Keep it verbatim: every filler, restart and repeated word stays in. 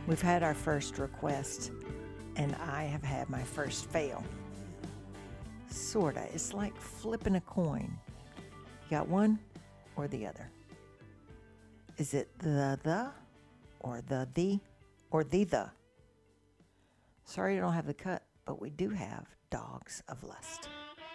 We've had our first request, and I have had my first fail. Sorta. It's like flipping a coin. You got one or the other. Is it the the or the the or the the? Sorry I don't have the cut, but we do have Dogs of Lust.